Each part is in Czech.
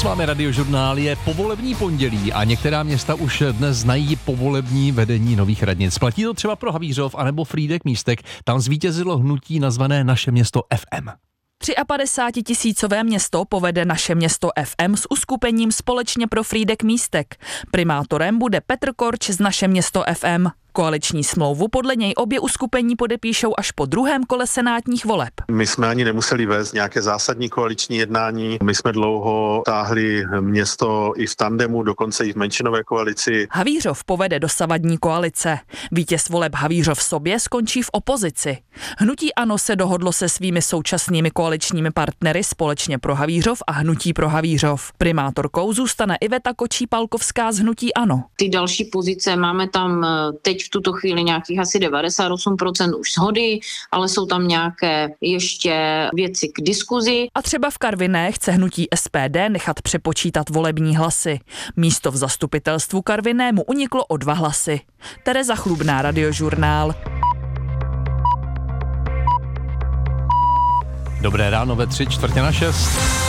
vámi Radiožurnál, je povolební pondělí a některá města už dnes znají povolební vedení nových radnic. Platí to třeba pro Havířov anebo Frýdek-Místek, tam zvítězilo hnutí nazvané Naše město FM. 53 000 město povede Naše město FM s uskupením Společně pro Frýdek-Místek. Primátorem bude Petr Korč z Naše město FM. Koaliční smlouvu podle něj obě uskupení podepíšou až po druhém kole senátních voleb. My jsme ani nemuseli vést nějaké zásadní koaliční jednání. My jsme dlouho táhli město i v tandemu, dokonce i v menšinové koalici. Havířov povede dosavadní koalice. Vítěz voleb Havířov sobě skončí v opozici. Hnutí ANO se dohodlo se svými současnými koaličními partnery Společně pro Havířov a Hnutí pro Havířov. Primátorkou zůstane Iveta Kočí-Palkovská z Hnutí ANO. Ty další pozice máme tam teď v tuto chvíli nějakých asi 98% už shody, ale jsou tam nějaké ještě věci k diskuzi. A třeba v Karviné chce hnutí SPD nechat přepočítat volební hlasy. Místo v zastupitelstvu Karviné mu uniklo o 2 hlasy. Tereza Chlubná, Radiožurnál. Dobré ráno ve 5:45.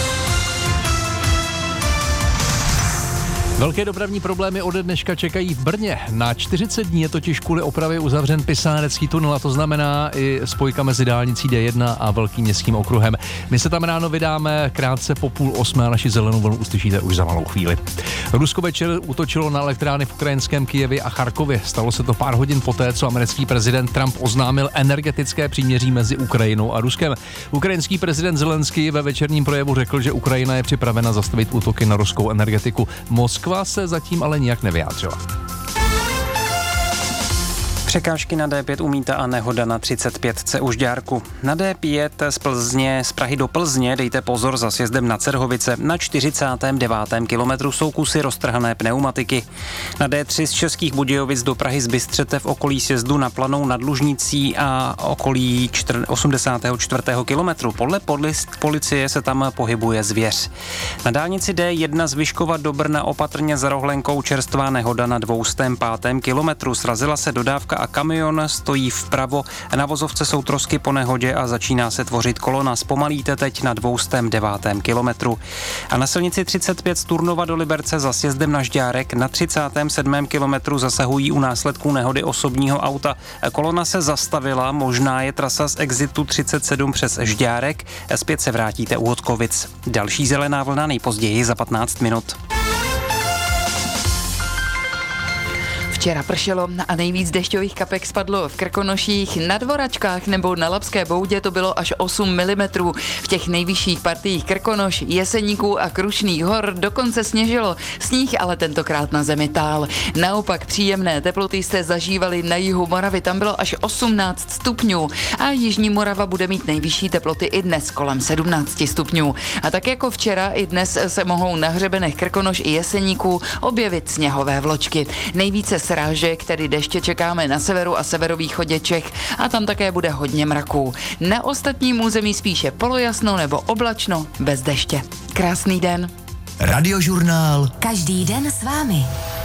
Velké dopravní problémy ode dneška čekají v Brně. Na 40 dní je totiž kvůli opravě uzavřen Pisárecký tunel, a to znamená i spojka mezi dálnicí D1 a Velkým městským okruhem. My se tam ráno vydáme krátce po 7:30 a naši zelenou vlnu uslyšíte už za malou chvíli. Rusko večer útočilo na elektrárny v ukrajinském Kyjevě a Charkově. Stalo se to pár hodin poté, co americký prezident Trump oznámil energetické příměří mezi Ukrajinou a Ruskem. Ukrajinský prezident Zelenský ve večerním projevu řekl, že Ukrajina je připravena zastavit útoky na ruskou energetiku. Moskva se zatím ale nijak nevyjádřila. Překážky na D5 umítá a nehoda na 35C u Žďárku. Na D5 z Prahy do Plzně dejte pozor za sjezdem na Cerhovice. Na 49. kilometru jsou kusy roztrhané pneumatiky. Na D3 z Českých Budějovic do Prahy z Bystřete v okolí sjezdu na Planou nad Lužnicí a okolí 84. kilometru. Podle policie se tam pohybuje zvěř. Na dálnici D1 z Vyškova do Brna opatrně za Rohlenkou čerstvá nehoda na 205. kilometru. Srazila se dodávka a kamion stojí vpravo. Na vozovce jsou trosky po nehodě a začíná se tvořit kolona. Zpomalíte teď na 209. kilometru. A na silnici 35 z Turnova do Liberce za sjezdem na Žďárek na 37. kilometru zasahují u následků nehody osobního auta. Kolona se zastavila, možná je trasa z exitu 37 přes Žďárek. Zpět se vrátíte u Hodkovic. Další zelená vlna nejpozději za 15 minut. Včera pršelo a nejvíc dešťových kapek spadlo v Krkonoších, na Dvoračkách nebo na Labské Boudě to bylo až 8 mm. V těch nejvyšších partiích Krkonoš, Jeseníků a Krušných hor dokonce sněžilo. Sníh ale tentokrát na zemi tál. Naopak příjemné teploty jste zažívali na jihu Moravy, tam bylo až 18 stupňů a jižní Morava bude mít nejvyšší teploty i dnes kolem 17 stupňů. A tak jako včera i dnes se mohou na hřebenech Krkonoš i Jeseníků objevit sněhové vločky. Nejvíce srážek, tedy deště čekáme na severu a severovýchodě Čech a tam také bude hodně mraků. Na ostatním území spíše polojasno nebo oblačno bez deště. Krásný den. Radiožurnál. Každý den s vámi.